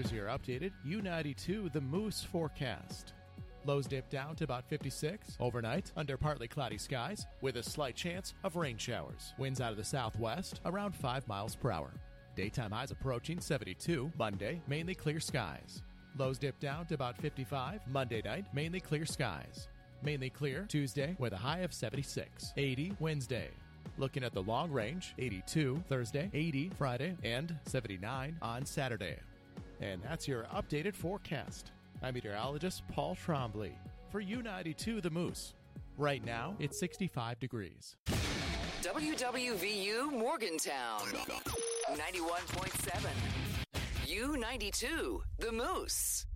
Here's your updated U92 The Moose forecast. Lows dip down to about 56 overnight under partly cloudy skies with a slight chance of rain showers. Winds out of the southwest around 5 miles per hour. Daytime highs approaching 72. Monday, mainly clear skies. Lows dip down to about 55. Monday night, mainly clear skies. Mainly clear Tuesday with a high of 76. 80 Wednesday. Looking at the long range, 82 Thursday, 80 Friday, and 79 on Saturday. And that's your updated forecast. I'm meteorologist Paul Trombley for U92 The Moose. Right now, it's 65 degrees. WWVU Morgantown, 91.7. U92 The Moose.